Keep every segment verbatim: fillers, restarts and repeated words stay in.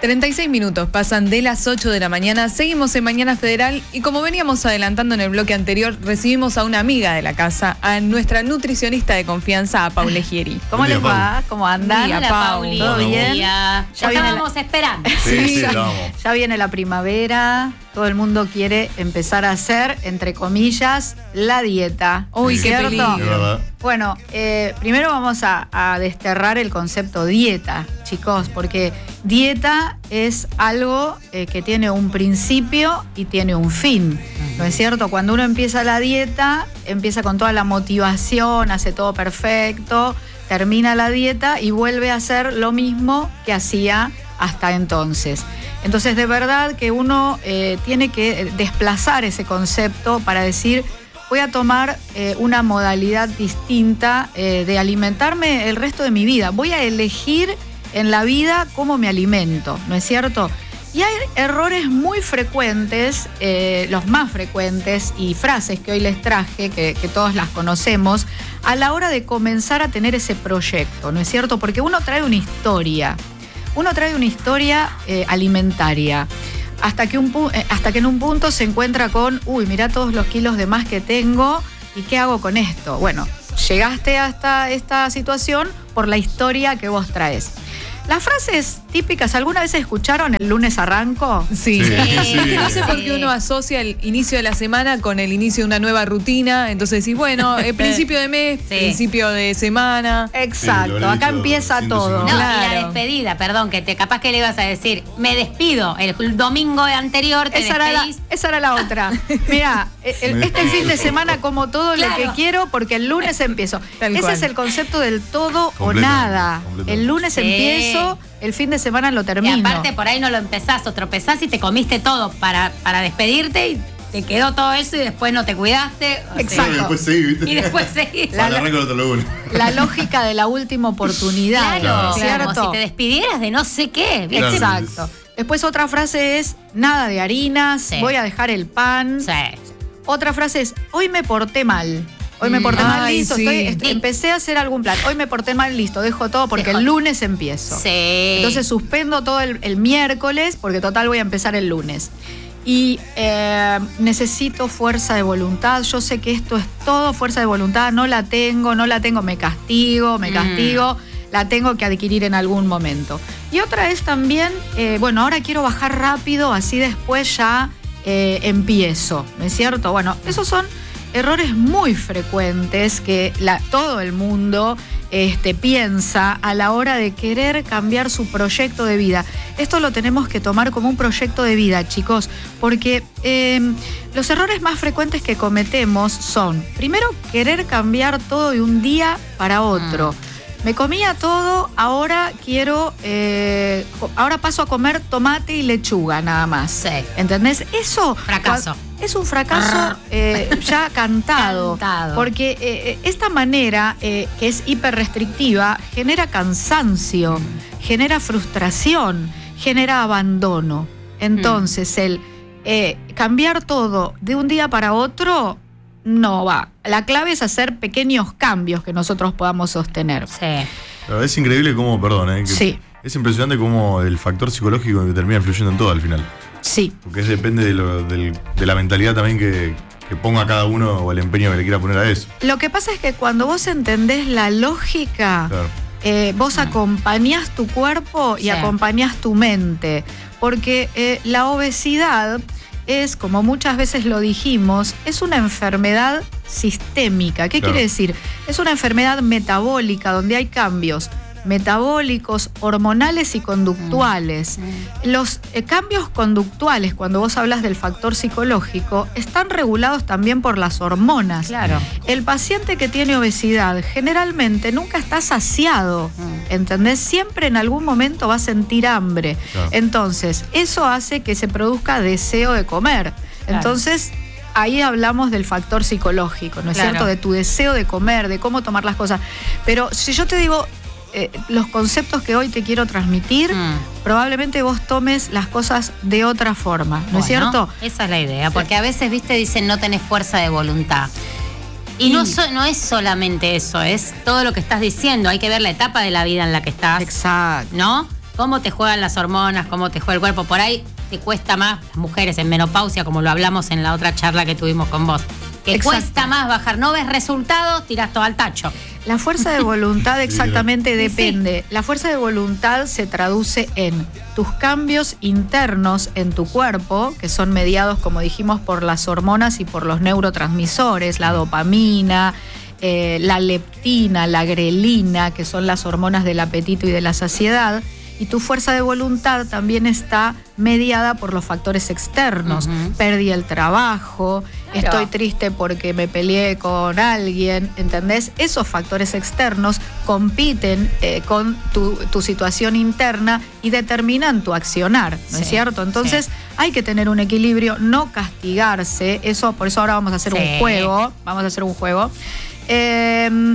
treinta y seis minutos pasan de las ocho de la mañana, seguimos en Mañana Federal y como veníamos adelantando en el bloque anterior, recibimos a una amiga de la casa, a nuestra nutricionista de confianza, a Paula Gieri. ¿Cómo les va? ¿Cómo andan? Hola, Pauli. ¿Todo bien? Ya, ya estábamos esperando. Sí, Sí, sí, ya, vamos. ya viene la primavera, todo el mundo quiere empezar a hacer, entre comillas, la dieta. Uy, qué ¿cierto? peligro. Es verdad. Bueno, eh, primero vamos a, a desterrar el concepto dieta, chicos, porque dieta es algo eh, que tiene un principio y tiene un fin, ¿no es cierto? Cuando uno empieza la dieta, empieza con toda la motivación, hace todo perfecto, termina la dieta y vuelve a hacer lo mismo que hacía hasta entonces. Entonces, de verdad que uno eh, tiene que desplazar ese concepto para decir, voy a tomar eh, una modalidad distinta eh, de alimentarme el resto de mi vida. Voy a elegir en la vida cómo me alimento, ¿no es cierto? Y hay errores muy frecuentes, eh, los más frecuentes, y frases que hoy les traje, que, que todos las conocemos, a la hora de comenzar a tener ese proyecto, ¿no es cierto? Porque uno trae una historia, uno trae una historia eh, alimentaria. Hasta que, un, hasta que en un punto se encuentra con, uy, mirá todos los kilos de más que tengo, ¿y qué hago con esto? Bueno, llegaste hasta esta situación por la historia que vos traes. Las frases típicas, ¿alguna vez escucharon el lunes arranco? Sí, Sí, sí, no sé sí. por qué uno asocia el inicio de la semana con el inicio de una nueva rutina, entonces decís, bueno, el principio de mes, Sí. principio de semana. Exacto, Sí, lo he acá dicho empieza ciento todo. No, cincuenta. y Claro. la despedida, perdón, que te capaz que le ibas a decir, me despido, el domingo anterior te Esa era, la, despedís. esa era la otra. Mirá, el- Me este fin de semana como todo lo Claro. que quiero porque el lunes empiezo. Tal Ese cual. es el concepto del todo o Completamente, nada. completamente. El lunes Sí. empiezo, el fin de semana lo Y termino. aparte por ahí no lo empezás o tropezás y te comiste todo para, para despedirte y te quedó todo eso y después no te cuidaste. o sea, Exacto. Y después seguí, ¿viste? y después seguís. La- Al arranque del otro lunes. La lógica de la última oportunidad, Claro, ¿cierto? como si te despidieras de no sé qué, ¿viste? Claro. Exacto. Después otra frase es, nada de harinas, Sí. voy a dejar el pan. Sí. Otra frase es, hoy me porté mal. Hoy me porté Mm. mal, Ay, listo. sí. Estoy, est- Sí. empecé a hacer algún plan. Hoy me porté mal, listo. Dejo todo porque Dejo- el lunes empiezo. Sí. Entonces suspendo todo el, el miércoles porque total voy a empezar el lunes. Y eh, necesito fuerza de voluntad. Yo sé que esto es todo fuerza de voluntad. No la tengo, no la tengo. Me castigo, me Mm. castigo. La tengo que adquirir en algún momento. Y otra es también, eh, bueno, ahora quiero bajar rápido, así después ya eh, empiezo, ¿no es cierto? Bueno, esos son errores muy frecuentes que la- todo el mundo este, piensa a la hora de querer cambiar su proyecto de vida. Esto lo tenemos que tomar como un proyecto de vida, chicos, porque eh, los errores más frecuentes que cometemos son, primero, querer cambiar todo de un día para otro. Me comía todo, ahora quiero, eh, co- ahora paso a comer tomate y lechuga nada más. Sí. ¿Entendés? Eso Fracaso. cua- es un fracaso eh, ya cantado. Cantado. Porque eh, esta manera, eh, que es hiperrestrictiva, genera cansancio, genera frustración, genera abandono. Entonces, el eh, cambiar todo de un día para otro no va. La clave es hacer pequeños cambios que nosotros podamos sostener. Sí. Pero es increíble cómo, perdón, ¿eh? que Sí. Es impresionante cómo el factor psicológico que termina influyendo en todo al final. Sí. Porque es- depende de, lo- del- de la mentalidad también que, que ponga cada uno o el empeño que le quiera poner a eso. Lo que pasa es que cuando vos entendés la lógica, Claro. eh, vos acompañás tu cuerpo y Sí. acompañás tu mente. Porque eh, la obesidad es, como muchas veces lo dijimos, es una enfermedad sistémica. ¿Qué Claro. quiere decir? Es una enfermedad metabólica donde hay cambios metabólicos, hormonales y conductuales. Los eh, cambios conductuales, cuando vos hablas del factor psicológico, están regulados también por las hormonas. Claro. El paciente que tiene obesidad generalmente nunca está saciado, ¿entendés? Siempre en algún momento va a sentir hambre. Claro. Entonces, eso hace que se produzca deseo de comer. Entonces, ahí hablamos del factor psicológico, ¿no es Claro. cierto? De tu deseo de comer, de cómo tomar las cosas. Pero si yo te digo, eh, los conceptos que hoy te quiero transmitir, Mm. probablemente vos tomes las cosas de otra forma, ¿no Bueno, es cierto? Esa es la idea, porque a veces, viste, dicen no tenés fuerza de voluntad. Y, Y- no, so- no es solamente eso, es todo lo que estás diciendo. Hay que ver la etapa de la vida en la que estás, Exacto. ¿no? cómo te juegan las hormonas, cómo te juega el cuerpo. Por ahí te cuesta más, las mujeres en menopausia, como lo hablamos en la otra charla que tuvimos con vos, que Exacto. cuesta más bajar. No ves resultados, tirás todo al tacho. La fuerza de voluntad exactamente Sí. depende. La fuerza de voluntad se traduce en tus cambios internos en tu cuerpo, que son mediados, como dijimos, por las hormonas y por los neurotransmisores, la dopamina, eh, la leptina, la grelina, que son las hormonas del apetito y de la saciedad. Y tu fuerza de voluntad también está mediada por los factores externos. Uh-huh. Perdí el trabajo, Claro. estoy triste porque me peleé con alguien, ¿entendés? Esos factores externos compiten eh, con tu, tu situación interna y determinan tu accionar, ¿no Sí, es cierto? Entonces sí. hay que tener un equilibrio, no castigarse. Eso, por eso ahora vamos a hacer Sí. un juego. Vamos a hacer un juego. Eh,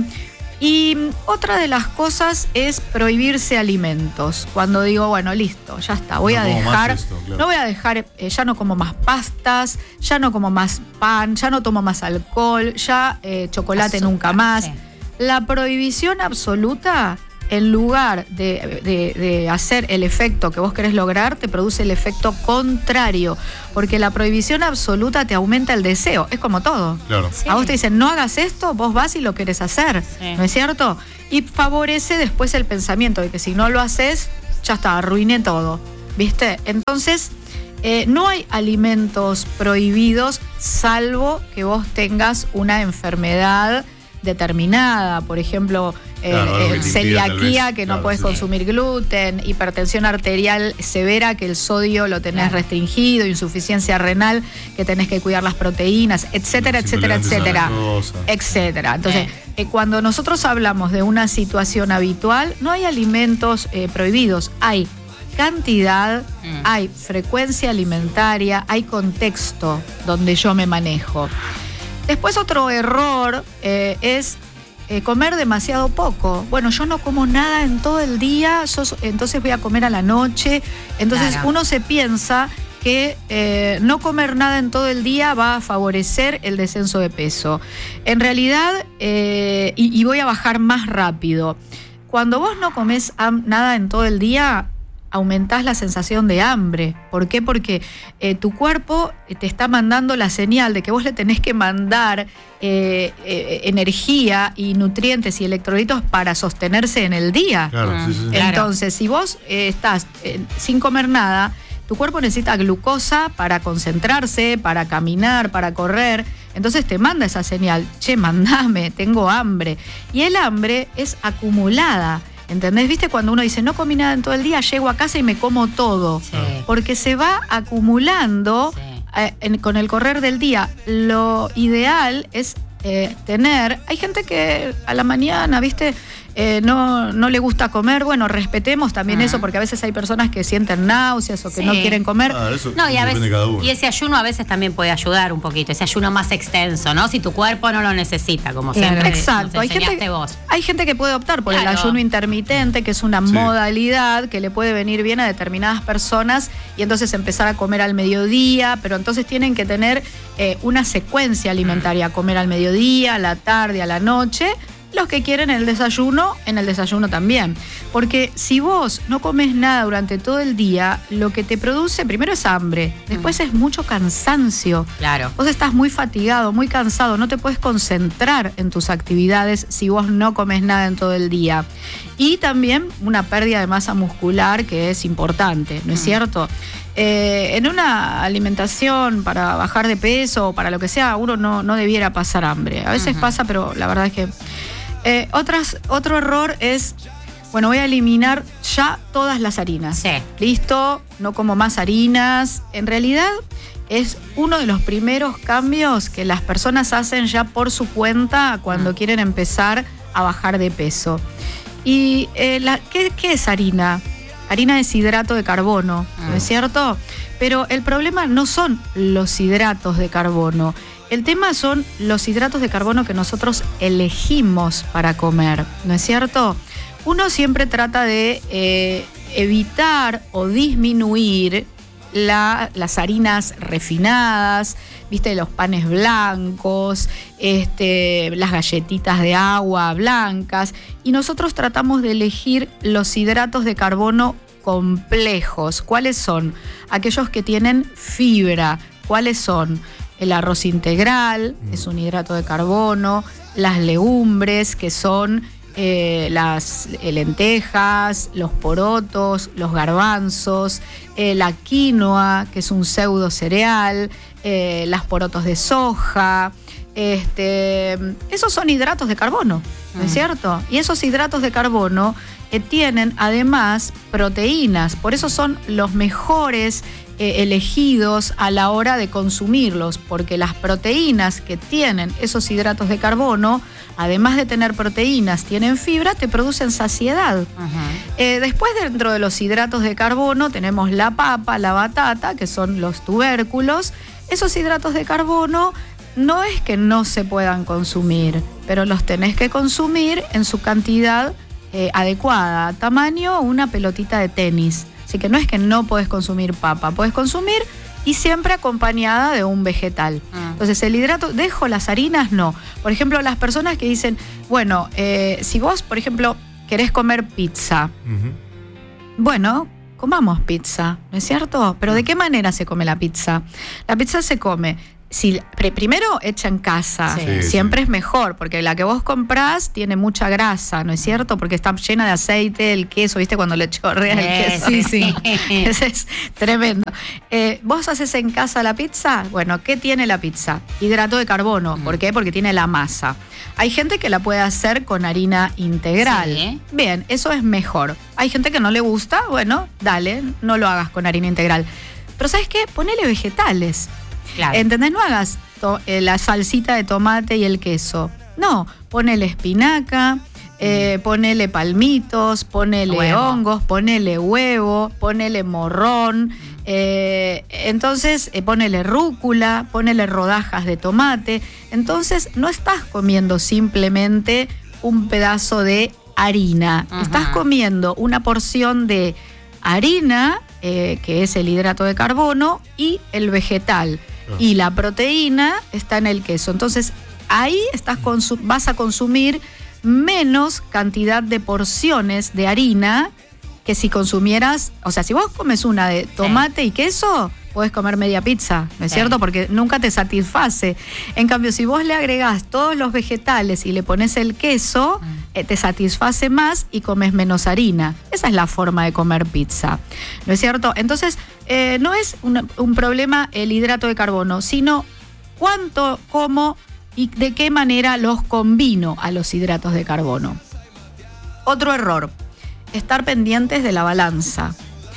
Y otra de las cosas es prohibirse alimentos. Cuando digo, bueno, listo, ya está, voy No a como más dejar, esto, claro. no voy a dejar, eh, ya no como más pastas, ya no como más pan, ya no tomo más alcohol, ya eh, chocolate Azúcar, nunca más. sí. La prohibición absoluta, en lugar de, de- de hacer el efecto que vos querés lograr, te produce el efecto contrario. Porque la prohibición absoluta te aumenta el deseo. Es como todo. Claro. Sí. A vos te dicen, no hagas esto, vos vas y lo querés hacer, Sí. ¿no es cierto? Y favorece después el pensamiento de que si no lo haces, ya está, arruiné todo, ¿viste? Entonces, eh, no hay alimentos prohibidos salvo que vos tengas una enfermedad determinada, por ejemplo, eh, Claro, algo eh, que te impida, celiaquía, tal vez. que no Claro, puedes sí, consumir gluten, hipertensión arterial severa, que el sodio lo tenés Claro. restringido, insuficiencia renal, que tenés que cuidar las proteínas, etcétera, Los etcétera, intolerantes a etcétera, lactosa. etcétera. Entonces, eh, cuando nosotros hablamos de una situación habitual, no hay alimentos eh, prohibidos, hay cantidad, Mm. hay frecuencia alimentaria, hay contexto donde yo me manejo. Después otro error eh, es eh, comer demasiado poco. Bueno, yo no como nada en todo el día, yo so- entonces voy a comer a la noche. Entonces Claro. uno se piensa que eh, no comer nada en todo el día va a favorecer el descenso de peso. En realidad, eh, y, y voy a bajar más rápido. Cuando vos no comés ham- nada en todo el día, aumentás la sensación de hambre. ¿Por qué? Porque eh, tu cuerpo te está mandando la señal de que vos le tenés que mandar eh, eh, energía y nutrientes y electrolitos para sostenerse en el día. Claro, Mm. sí, sí, sí. Claro. Entonces, si vos eh, estás eh, sin comer nada, tu cuerpo necesita glucosa para concentrarse, para caminar, para correr. Entonces te manda esa señal, che, mandame, tengo hambre. Y el hambre es acumulada. ¿Entendés? ¿Viste cuando uno dice, no comí nada en todo el día, llego a casa y me como todo? Sí. Porque se va acumulando Sí. eh, en- con el correr del día. Lo ideal es eh, tener... Hay gente que a la mañana, ¿viste? Eh, no, no le gusta comer. Bueno, respetemos también Ah. eso, porque a veces hay personas que sienten náuseas o que Sí. no quieren comer. Ah, eso No, y, a depende veces, de cada uno. y ese ayuno a veces también puede ayudar un poquito, ese ayuno más extenso, ¿no? Si tu cuerpo no lo necesita, como Claro. siempre Exacto. nos Hay gente, enseñaste vos. hay gente que puede optar por el Claro. ayuno intermitente, que es una Sí. modalidad que le puede venir bien a determinadas personas y entonces empezar a comer al mediodía, pero entonces tienen que tener eh, una secuencia alimentaria, comer al mediodía, a la tarde, a la noche. Los que quieren el desayuno, en el desayuno también. Porque si vos no comes nada durante todo el día, lo que te produce primero es hambre, después es mucho cansancio. Claro. Vos estás muy fatigado, muy cansado, no te puedes concentrar en tus actividades si vos no comes nada en todo el día. Y también una pérdida de masa muscular que es importante, ¿no es cierto? Eh, en una alimentación para bajar de peso o para lo que sea, uno no, no debiera pasar hambre. A veces Ujú. pasa, pero la verdad es que... Eh, otras, otro error es, bueno, voy a eliminar ya todas las harinas. Sí. Listo, no como más harinas. En realidad es uno de los primeros cambios que las personas hacen ya por su cuenta cuando Mm. quieren empezar a bajar de peso. ¿Y eh, la, ¿qué, qué es harina? Harina es hidrato de carbono, ¿no es Mm. cierto? Pero el problema no son los hidratos de carbono. El tema son los hidratos de carbono que nosotros elegimos para comer, ¿no es cierto? Uno siempre trata de eh, evitar o disminuir la- las harinas refinadas, viste, los panes blancos, este, las galletitas de agua blancas, y nosotros tratamos de elegir los hidratos de carbono complejos. ¿Cuáles son? Aquellos que tienen fibra. ¿Cuáles son? El arroz integral, mm. es un hidrato de carbono, las legumbres, que son eh, las lentejas, los porotos, los garbanzos, eh, la quinoa, que es un pseudo cereal, eh, las porotos de soja. Este, esos son hidratos de carbono, ¿no es cierto? Y esos hidratos de carbono eh, tienen además proteínas, por eso son los mejores eh, elegidos a la hora de consumirlos, porque las proteínas que tienen esos hidratos de carbono, además de tener proteínas, tienen fibra, te producen saciedad. Uh-huh. Eh, después, dentro de los hidratos de carbono, tenemos la papa, la batata, que son los tubérculos. Esos hidratos de carbono no es que no se puedan consumir, pero los tenés que consumir en su cantidad eh, adecuada, tamaño una pelotita de tenis. Así que no es que no podés consumir papa, podés consumir y siempre acompañada de un vegetal. Ah. Entonces el hidrato, dejo las harinas, no. Por ejemplo, las personas que dicen, bueno, eh, si vos, por ejemplo, querés comer pizza, uh-huh. bueno, comamos pizza, ¿no es cierto? Pero ¿de qué manera se come la pizza? La pizza se come... Si, primero hecha en casa, sí, siempre sí. es mejor, porque la que vos comprás tiene mucha grasa, ¿no es cierto? Porque está llena de aceite, el queso, ¿viste? Cuando le chorrea eh, el queso. Sí, sí. Eso es tremendo. Eh, ¿Vos haces en casa la pizza? Bueno, ¿qué tiene la pizza? Hidrato de carbono. Mm. ¿Por qué? Porque tiene la masa. Hay gente que la puede hacer con harina integral. Sí. Bien, eso es mejor. Hay gente que no le gusta, bueno, dale, no lo hagas con harina integral. Pero ¿sabes qué? Ponele vegetales. Claro. ¿Entendés? No hagas to- eh, la salsita de tomate y el queso. No, ponele espinaca, eh, ponele palmitos, ponele huevo. hongos, ponele huevo, ponele morrón. Eh, entonces, eh, ponele rúcula, ponele rodajas de tomate. Entonces, no estás comiendo simplemente un pedazo de harina. Uh-huh. Estás comiendo una porción de harina, eh, que es el hidrato de carbono, y el vegetal. Y la proteína está en el queso. Entonces, ahí estás consu- vas a consumir menos cantidad de porciones de harina que si consumieras... O sea, si vos comes una de tomate sí. y queso, podés comer media pizza, ¿no es sí. cierto? Porque nunca te satisface. En cambio, si vos le agregás todos los vegetales y le pones el queso, mm. eh, te satisface más y comes menos harina. Esa es la forma de comer pizza, ¿no es cierto? Entonces... Eh, no es un, un problema el hidrato de carbono, sino cuánto, cómo y de qué manera los combino a los hidratos de carbono. Otro error, estar pendientes de la balanza.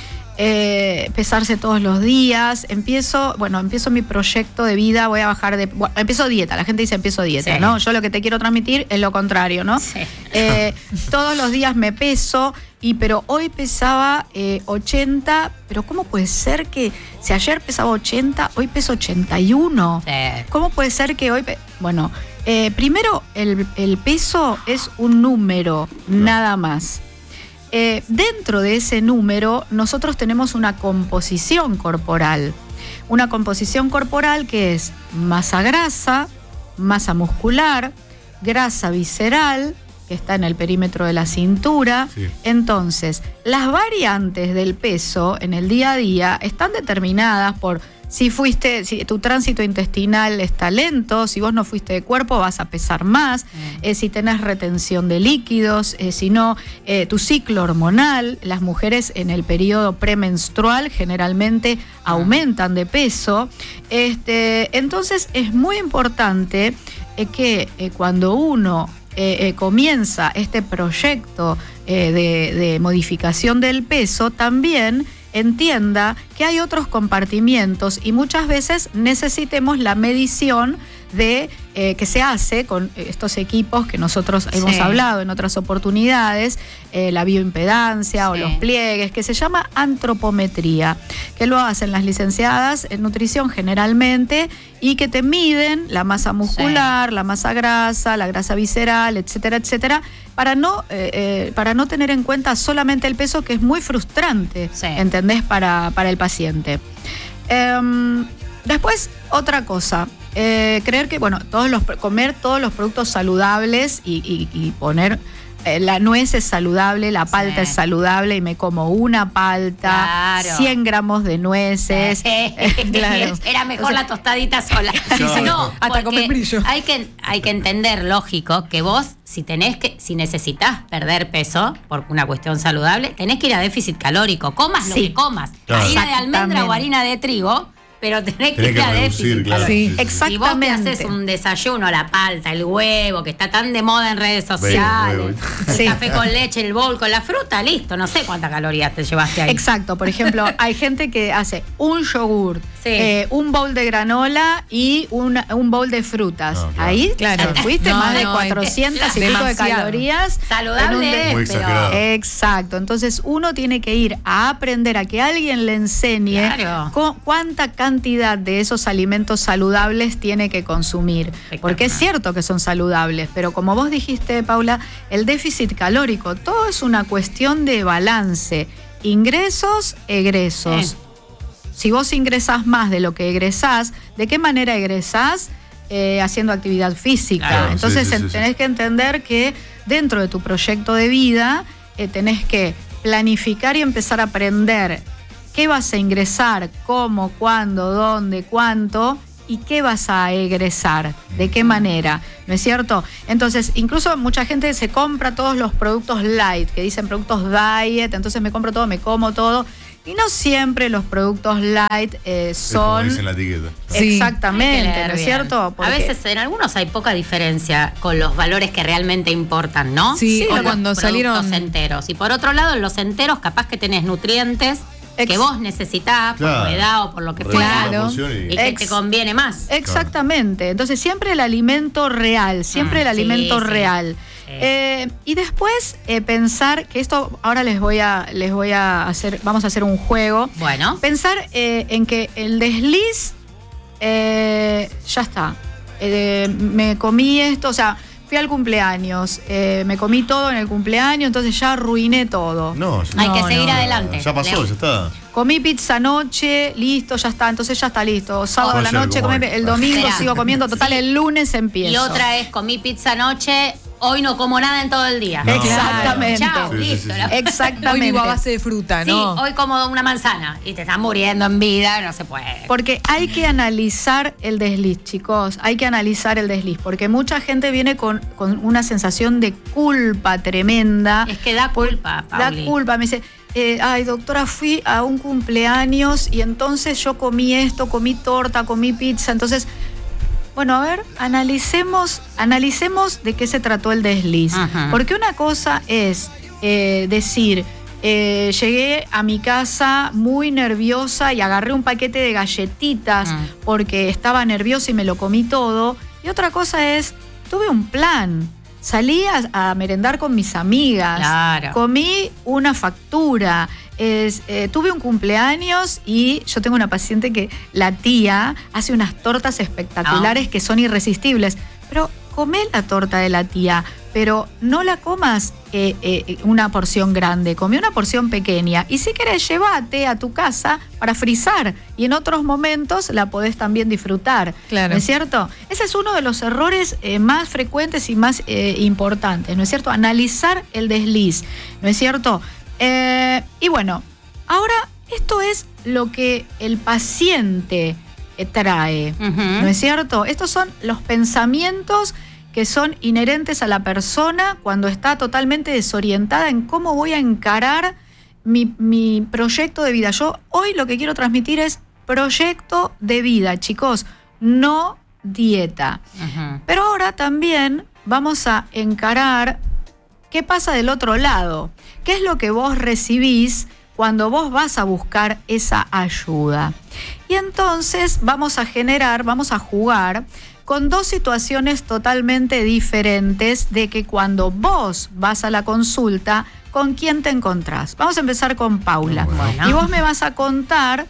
Eh, pesarse todos los días. Empiezo, bueno, empiezo mi proyecto de vida, voy a bajar de... Bueno, empiezo dieta, la gente dice empiezo dieta, sí. ¿no? Yo lo que te quiero transmitir es lo contrario, ¿no? Sí. Eh, todos los días me peso, y pero hoy pesaba eh, ochenta, pero ¿cómo puede ser que si ayer pesaba ochenta, hoy peso ochenta y uno? Sí. ¿Cómo puede ser que hoy... Pe- bueno, eh, primero el, el peso es un número, no. nada más. Eh, dentro de ese número nosotros tenemos una composición corporal. Una composición corporal que es masa grasa, masa muscular, grasa visceral, que está en el perímetro de la cintura. Sí. Entonces, las variantes del peso en el día a día están determinadas por... Si fuiste, si tu tránsito intestinal está lento, si vos no fuiste de cuerpo vas a pesar más, mm. eh, si tenés retención de líquidos, eh, si no, eh, tu ciclo hormonal, las mujeres en el periodo premenstrual generalmente mm. aumentan de peso. Este, entonces es muy importante eh, que eh, cuando uno eh, eh, comienza este proyecto eh, de, de modificación del peso, también entienda que hay otros compartimientos y muchas veces necesitemos la medición de eh, que se hace con estos equipos que nosotros sí. hemos hablado en otras oportunidades, eh, la bioimpedancia sí. o los pliegues, que se llama antropometría, que lo hacen las licenciadas en nutrición generalmente y que te miden la masa muscular, sí. la masa grasa, la grasa visceral, etcétera, etcétera, para no, eh, eh, para no tener en cuenta solamente el peso, que es muy frustrante, sí. ¿entendés? Para, para el paciente. Eh, después, otra cosa. Eh, creer que, bueno, todos los comer todos los productos saludables y, y, y poner eh, la nuez es saludable, la palta Sí. es saludable y me como una palta, Claro. cien gramos de nueces. Claro. Era mejor la tostadita sola. Sí, sí. No, Hasta porque con membrillo. Hay que, hay que entender, lógico, que vos, si tenés que, si necesitas perder peso por una cuestión saludable, tenés que ir a déficit calórico. Comas lo Sí. que comas. Claro. Harina de almendra Exactamente. o harina de trigo, pero tenés que Tenés ir que a reducir, déficit claro. Sí. calórico. Exactamente. Si vos te haces un desayuno, la palta, el huevo, que está tan de moda en redes sociales, huevo. el Sí. café con leche, el bowl con la fruta, listo, no sé cuántas calorías te llevaste ahí. Exacto, por ejemplo, hay gente que hace un yogur, Sí. eh, un bowl de granola y una- un bowl de frutas. No, claro. Ahí Claro. te fuiste No, más de no, cuatrocientas y pico de demasiado. calorías. Saludable en un de- es, Muy pero- exagerado. Exacto, entonces uno tiene que ir a aprender a que alguien le enseñe Claro. cu- cuánta cantidad de esos alimentos saludables tiene que consumir. Porque es cierto que son saludables, pero como vos dijiste, Paula, el déficit calórico, todo es una cuestión de balance. Ingresos, egresos. Sí. Si vos ingresás más de lo que egresás, ¿de qué manera egresás? Eh, haciendo actividad física. Claro, Entonces sí, sí, sí, tenés sí. que entender que dentro de tu proyecto de vida eh, tenés que planificar y empezar a aprender qué vas a ingresar, cómo, cuándo, dónde, cuánto y qué vas a egresar, de qué manera, ¿no es cierto? Entonces, incluso mucha gente se compra todos los productos light, que dicen productos diet, entonces me compro todo, me como todo. Y no siempre los productos light eh, Es como son... dice en la etiqueta. Sí. Hay que Exactamente, leer ¿no es bien. cierto? A Porque- veces en algunos hay poca diferencia con los valores que realmente importan, ¿no? Sí, o Con los cuando productos salieron- enteros. Y por otro lado, en los enteros capaz que tenés nutrientes Ex- que vos necesitás por Claro. tu edad o por lo que Reducir fuera. la Claro. porción y- Y que Ex- te conviene más. Exactamente. Entonces, siempre el alimento real, siempre Mm, el alimento sí, sí. real. Sí. Eh, y después eh, pensar que esto, ahora les voy a, les voy a hacer, vamos a hacer un juego. Bueno. Pensar eh, en que el desliz eh, ya está. Eh, me comí esto, o sea, fui al cumpleaños, eh, me comí todo en el cumpleaños, entonces ya arruiné todo. No, Hay No, que seguir no, adelante. ya pasó, Leo. ya está. Comí pizza anoche, listo, ya está, entonces ya está listo. Sábado a la Yo ayer noche, comí. comí- el domingo Espera. sigo comiendo, total, Sí. el lunes empiezo. Y otra es comí pizza anoche, hoy no como nada en todo el día. No. Exactamente. Chao, Sí, sí, listo. sí, sí. La- Hoy Exactamente. vivo a base de fruta, Sí, ¿no? hoy como una manzana y te estás muriendo en vida, no se puede. Porque hay que analizar el desliz, chicos. Hay que analizar el desliz. Porque mucha gente viene con, con una sensación de culpa tremenda. Es que da culpa, Da Pauli. culpa. Me dice, eh, ay, doctora, fui a un cumpleaños y entonces yo comí esto, comí torta, comí pizza. Entonces, bueno, a ver, analicemos, analicemos de qué se trató el desliz. Ajá. Porque una cosa es eh, decir, eh, llegué a mi casa muy nerviosa y agarré un paquete de galletitas Mm. porque estaba nerviosa y me lo comí todo. Y otra cosa es, tuve un plan. Salí a, a merendar con mis amigas. Claro. Comí una factura. Es, eh, tuve un cumpleaños y yo tengo una paciente que la tía hace unas tortas espectaculares Ah. que son irresistibles. Pero comé la torta de la tía, pero no la comas eh, eh, una porción grande, comí una porción pequeña. Y si querés, llévate a tu casa para frizar y en otros momentos la podés también disfrutar. Claro. ¿No es cierto? Ese es uno de los errores eh, más frecuentes y más eh, importantes, ¿no es cierto? Analizar el desliz, ¿no es cierto? Eh, y bueno, ahora esto es lo que el paciente eh, trae, Ujú. ¿no es cierto? Estos son los pensamientos que son inherentes a la persona cuando está totalmente desorientada en cómo voy a encarar mi, mi proyecto de vida. Yo hoy lo que quiero transmitir es proyecto de vida, chicos, no dieta. Ujú. Pero ahora también vamos a encarar qué pasa del otro lado. ¿Qué es lo que vos recibís cuando vos vas a buscar esa ayuda? Y entonces vamos a generar, vamos a jugar con dos situaciones totalmente diferentes de que cuando vos vas a la consulta, ¿con quién te encontrás? Vamos a empezar con Paula. Bueno. Y vos me vas a contar,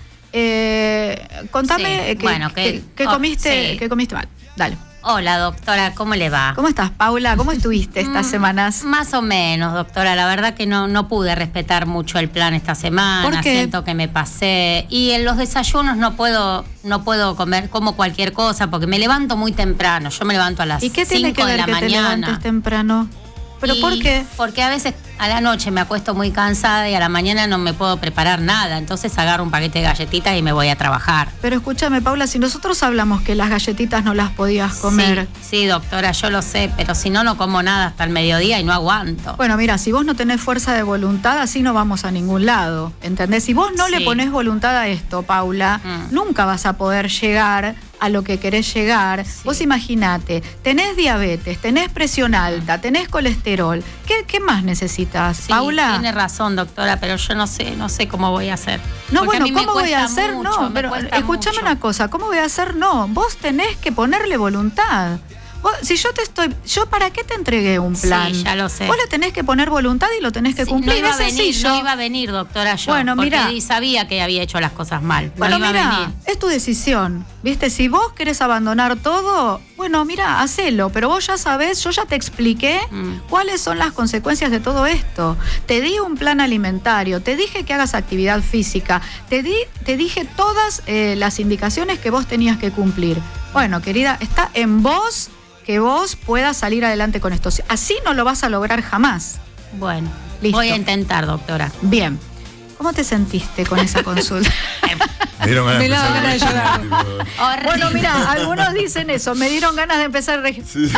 eh, contame Sí, eh, que, bueno, que- que- que oh, comiste, sí. que comiste mal. Dale. Hola, doctora, ¿cómo le va? ¿Cómo estás, Paula? ¿Cómo estuviste estas Mm, semanas? Más o menos, doctora. La verdad que no, no pude respetar mucho el plan esta semana. ¿Por qué? Siento que me pasé. Y en los desayunos no puedo, no puedo comer como cualquier cosa porque me levanto muy temprano. Yo me levanto a las ¿Y qué tiene que cinco de ver la que te mañana. levantes temprano? ¿Pero Y por qué? Porque a veces a la noche me acuesto muy cansada y a la mañana no me puedo preparar nada. Entonces agarro un paquete de galletitas y me voy a trabajar. Pero escúchame, Paula, si nosotros hablamos que las galletitas no las podías comer. Sí, sí, doctora, yo lo sé, pero si no, no como nada hasta el mediodía y no aguanto. Bueno, mira, si vos no tenés fuerza de voluntad, así no vamos a ningún lado, ¿entendés? Si vos no Sí. le ponés voluntad a esto, Paula, Mm. nunca vas a poder llegar a lo que querés llegar. Sí. Vos imaginate, tenés diabetes, tenés presión alta, tenés colesterol. ¿Qué, qué más necesitas, Sí, Paula? tiene razón, doctora, pero yo no sé, no sé cómo voy a hacer. No, Porque a bueno, mí me ¿cómo voy a cuesta hacer? mucho, No, me pero cuesta escúchame mucho. una cosa, ¿cómo voy a hacer? No, vos tenés que ponerle voluntad. Vos- si yo te estoy, yo para qué te entregué un Sí, plan. ya lo sé. Vos le tenés que poner voluntad y lo tenés que Sí, cumplir. no iba es a venir, sencillo. no iba a venir, doctora, yo. Bueno, porque mirá. sabía que había hecho las cosas mal. Bueno, no iba a mira, venir. es tu decisión. ¿Viste? Si vos querés abandonar todo, bueno, mira, hacelo. Pero vos ya sabés, yo ya te expliqué Mm. cuáles son las consecuencias de todo esto. Te di un plan alimentario, te dije que hagas actividad física, te, di, te dije todas eh, las indicaciones que vos tenías que cumplir. Bueno, querida, está en vos que vos puedas salir adelante con esto. Así no lo vas a lograr jamás. Bueno, Listo. voy a intentar, doctora. Bien. ¿Cómo te sentiste con esa consulta? Me dieron ganas Me de daba empezar ganas de con llorar. esto, tipo, Horrible. Bueno, mira, algunos dicen eso. Me dieron ganas de empezar a reg- sí, sí.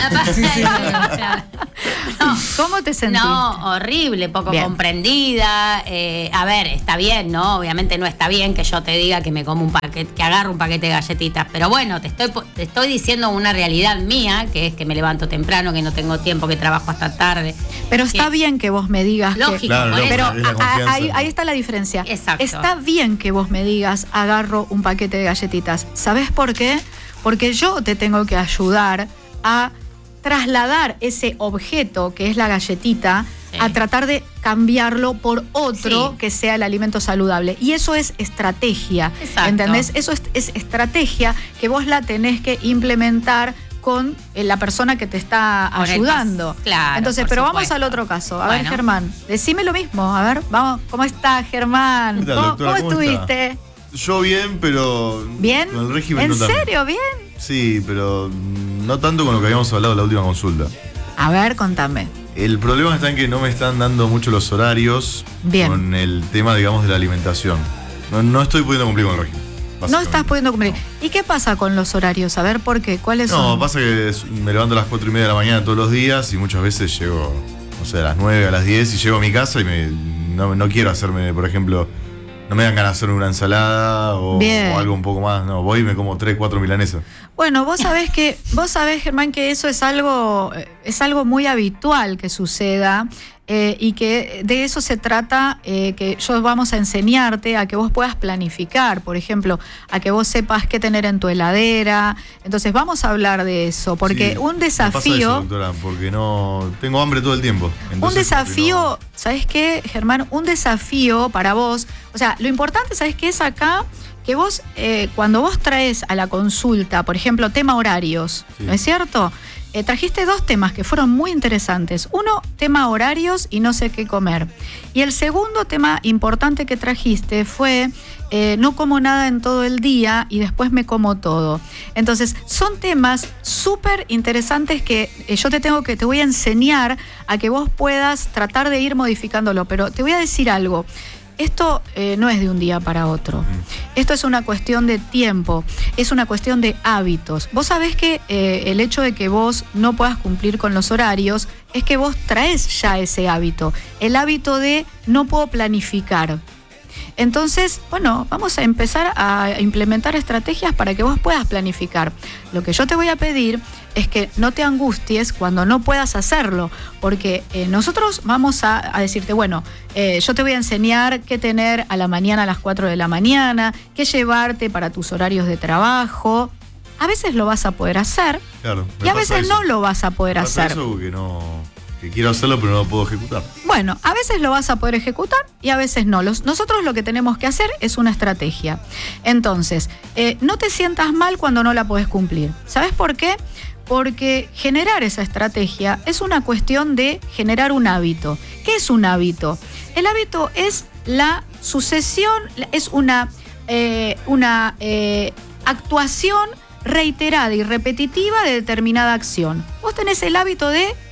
No, ¿Cómo te sentiste? no, horrible, poco Bien. comprendida. Eh, a ver, está bien, ¿no? Obviamente no está bien que yo te diga que me como un paquete, que agarro un paquete de galletitas. Pero bueno, te estoy, po- te estoy diciendo una realidad mía, que es que me levanto temprano, que no tengo tiempo, que trabajo hasta tarde. Pero está Que- bien que vos me digas Lógico, que... Claro, por lógico. eso. Pero es la a- a- confianza. ahí, ahí está la diferencia. Exacto. Está bien que vos me digas, agarro un paquete de galletitas. ¿Sabés por qué? Porque yo te tengo que ayudar a trasladar ese objeto que es la galletita, Sí. a tratar de cambiarlo por otro Sí. que sea el alimento saludable. Y eso es estrategia. Exacto. ¿Entendés? Eso es, es estrategia que vos la tenés que implementar con eh, la persona que te está Con el ayudando. pas- claro, Entonces, por pero vamos supuesto. al otro caso. A ver, Bueno. Germán, decime lo mismo. A ver, vamos, ¿cómo está, Germán? ¿Qué tal, ¿Cómo, doctora? cómo ¿Cómo está? estuviste? Yo bien, pero. ¿Bien? Con el régimen ¿En no tanto. serio? ¿Bien? Sí, pero mm, no tanto con lo que habíamos hablado en la última consulta. A ver, contame. El problema está en que no me están dando mucho los horarios Bien. con el tema, digamos, de la alimentación. No, no estoy pudiendo cumplir con el régimen. No básicamente. estás pudiendo cumplir. ¿Y qué pasa con los horarios? A ver, ¿por qué? ¿Cuáles No, son? pasa que es- me levanto a las cuatro y media de la mañana todos los días y muchas veces llego, no sé, a las nueve, a las diez y llego a mi casa y me, no, no quiero hacerme, por ejemplo, no me dan ganas de hacerme una ensalada o, Bien. o algo un poco más. No, voy y me como tres, cuatro milanesas. Bueno, vos sabés que, vos sabés, Germán, que eso es algo, eh, es algo muy habitual que suceda. Eh, y que de eso se trata, eh, que yo vamos a enseñarte a que vos puedas planificar, por ejemplo, a que vos sepas qué tener en tu heladera. Entonces vamos a hablar de eso, porque Sí, un me pasa eso, desafío, doctora, porque no tengo hambre todo el tiempo. un Entonces, desafío, ¿sabés qué, Germán? Un desafío para vos. O sea, lo importante, ¿sabés qué es acá? Que vos, eh, cuando vos traes a la consulta, por ejemplo, tema horarios, Sí. ¿no es cierto? Eh, trajiste dos temas que fueron muy interesantes. Uno, tema horarios y no sé qué comer. Y el segundo tema importante que trajiste fue eh, no como nada en todo el día y después me como todo. Entonces, son temas súper interesantes que eh, yo te tengo que, te voy a enseñar a que vos puedas tratar de ir modificándolo. Pero te voy a decir algo. Esto eh, no es de un día para otro. Esto es una cuestión de tiempo, es una cuestión de hábitos. Vos sabés que eh, el hecho de que vos no puedas cumplir con los horarios es que vos traes ya ese hábito, el hábito de no puedo planificar. Entonces, bueno, vamos a empezar a implementar estrategias para que vos puedas planificar. Lo que yo te voy a pedir es que no te angusties cuando no puedas hacerlo, porque eh, nosotros vamos a, a decirte, bueno, eh, yo te voy a enseñar qué tener a la mañana a las cuatro de la mañana, qué llevarte para tus horarios de trabajo. A veces lo vas a poder hacer Claro, me y a pasa veces eso. no lo vas a poder Me pasa hacer. eso porque no, que quiero hacerlo pero no lo puedo ejecutar. Bueno, a veces lo vas a poder ejecutar y a veces no. Los, nosotros lo que tenemos que hacer es una estrategia. Entonces, eh, no te sientas mal cuando no la podés cumplir. ¿Sabes por qué? Porque generar esa estrategia es una cuestión de generar un hábito. ¿Qué es un hábito? El hábito es la sucesión, es una, eh, una eh, actuación reiterada y repetitiva de determinada acción. Vos tenés el hábito de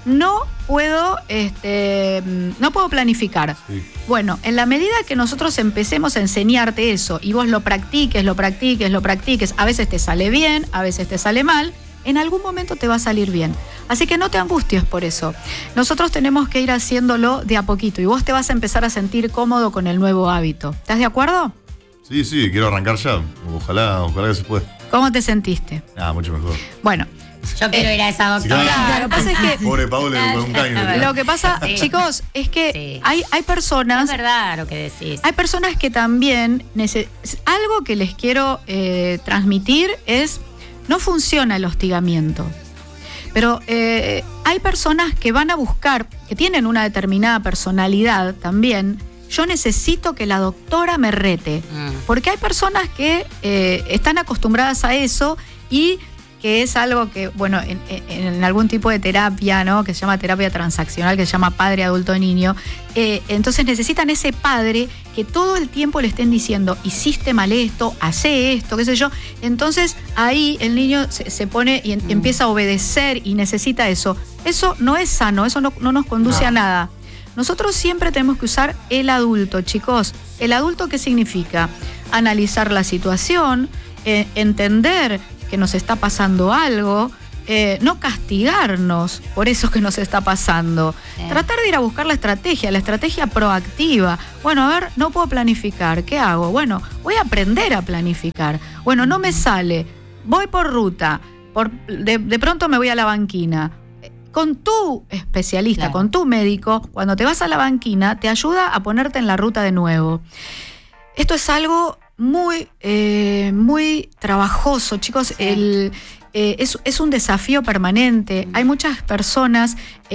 no puedo, este, no puedo planificar. Sí. Bueno, en la medida que nosotros empecemos a enseñarte eso y vos lo practiques, lo practiques, lo practiques, a veces te sale bien, a veces te sale mal, en algún momento te va a salir bien. Así que no te angusties por eso. Nosotros tenemos que ir haciéndolo de a poquito y vos te vas a empezar a sentir cómodo con el nuevo hábito. ¿Estás de acuerdo? Sí, sí, quiero arrancar ya. Ojalá, ojalá que se pueda. ¿Cómo te sentiste? Ah, mucho mejor. Bueno. Yo quiero ir a esa doctora. Sí, Claro, lo que pasa es que pobre Paula con un caño. lo que pasa, Sí. chicos, es que Sí. hay, hay personas. Es verdad lo que decís. Hay personas que también nece- algo que les quiero eh, transmitir es no funciona el hostigamiento. Pero eh, hay personas que van a buscar, que tienen una determinada personalidad también. Yo necesito que la doctora me rete. Mm. Porque hay personas que eh, están acostumbradas a eso y que es algo que, bueno, en, en, en algún tipo de terapia, ¿no? Que se llama terapia transaccional, que se llama padre, adulto, niño. Eh, entonces necesitan ese padre que todo el tiempo le estén diciendo, hiciste mal esto, hace esto, qué sé yo. Entonces ahí el niño se, se pone y en, Mm. empieza a obedecer y necesita eso. Eso no es sano, eso no, no nos conduce No. a nada. Nosotros siempre tenemos que usar el adulto, chicos. ¿El adulto qué significa? Analizar la situación, eh, entender que nos está pasando algo, eh, no castigarnos por eso que nos está pasando. Bien. Tratar de ir a buscar la estrategia, la estrategia proactiva. Bueno, a ver, no puedo planificar, ¿qué hago? Bueno, voy a aprender a planificar. Bueno, no me sale, voy por ruta, por, de, de pronto me voy a la banquina. Con tu especialista, Claro. con tu médico, cuando te vas a la banquina, te ayuda a ponerte en la ruta de nuevo. Esto es algo muy, eh, muy trabajoso, chicos. Sí. El, eh, es, es un desafío permanente. Hay muchas personas